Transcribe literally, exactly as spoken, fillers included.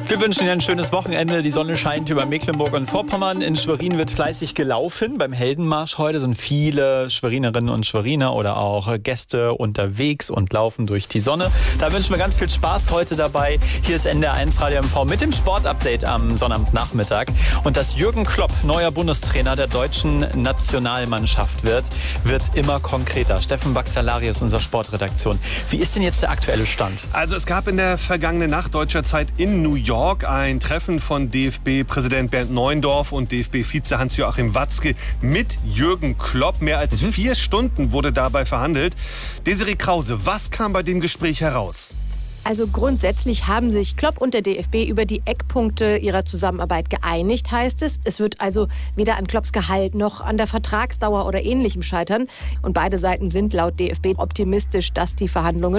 Wir wünschen Ihnen ein schönes Wochenende. Die Sonne scheint über Mecklenburg und Vorpommern. In Schwerin wird fleißig gelaufen. Beim Heldenmarsch heute sind viele Schwerinerinnen und Schweriner oder auch Gäste unterwegs und laufen durch die Sonne. Da wünschen wir ganz viel Spaß heute dabei. Hier ist N D R eins Radio M V mit dem Sportupdate am Sonnabendnachmittag. Und dass Jürgen Klopp neuer Bundestrainer der deutschen Nationalmannschaft wird, wird immer konkreter. Steffen Baxalarius, unserer Sportredaktion. Wie ist denn jetzt der aktuelle Stand? Also es gab in der vergangenen Nacht deutscher Zeit in New York ein Treffen von D F B-Präsident Bernd Neuendorf und D F B-Vize Hans-Joachim Watzke mit Jürgen Klopp. Mehr als mhm. vier Stunden wurde dabei verhandelt. Desiree Krause, was kam bei dem Gespräch heraus? Also grundsätzlich haben sich Klopp und der D F B über die Eckpunkte ihrer Zusammenarbeit geeinigt, heißt es. Es wird also weder an Klopps Gehalt noch an der Vertragsdauer oder Ähnlichem scheitern. Und beide Seiten sind laut D F B optimistisch, dass die Verhandlungen